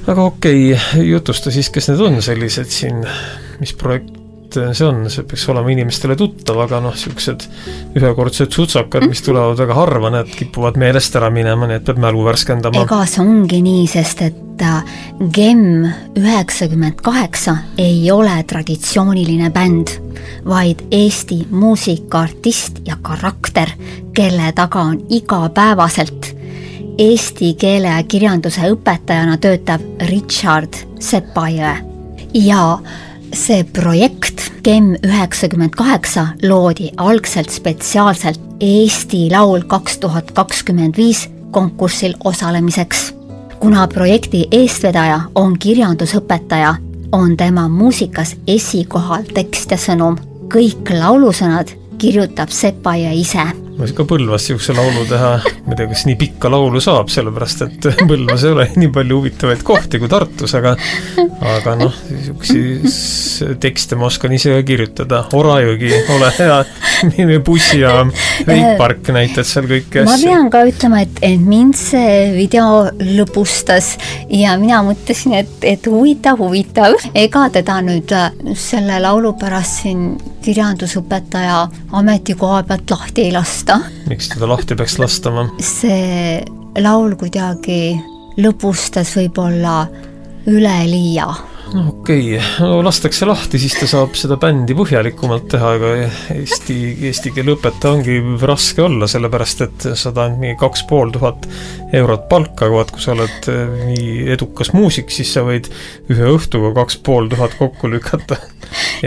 Aga okei, jutusta siis, kes need on sellised siin, mis projekt see on, see peaks olema inimestele tuttav, aga sellised ühekordsed sutsakad, mis tulevad väga harva, need kipuvad meelest ära minema, nii et peab mälu värskendama. Ega see ongi nii, sest et GEM 98 ei ole traditsiooniline bänd, vaid Eesti muusikaartist ja karakter, kelle taga on igapäevaselt eesti keele ja kirjanduse õpetajana töötab Richard Sepajõe. Ja see projekt GEM 98 loodi algselt spetsiaalselt Eesti Laul 2025 konkursil osalemiseks. Kuna projekti eestvedaja on kirjandusõpetaja, on tema muusikas esikohal tekst ja sõnum. Kõik laulusõnad kirjutab Sepajõe ise. Ma ka Põlvas siukse laulu teha, ma tea, kas nii pikka laulu saab, sellepärast, et Põlvas ei ole nii palju huvitavaid kohti kui Tartus, aga siuksi tekste ma oskan ise kirjutada. Orajõgi, ole hea, bussi ja Veikpark näitad seal kõike. Ma pean ka ütlema, et mind see video lõpustas ja mina mõtlesin, et huvitav. Ega teda nüüd selle laulu pärast siin kirjandusõpetaja ametikoha pealt lahti ei lasta. Miks teda lahti peaks lastama? See laul kuidagi lõpustas võib-olla üleliia. Okei, lastakse lahti, siis ta saab seda bändi põhjalikumalt teha, aga eesti keele õpetaja ongi raske olla, sellepärast, et 2500 eurot palka, kui sa oled nii edukas muusik, siis sa võid ühe õhtuga 2500 kokku lükata.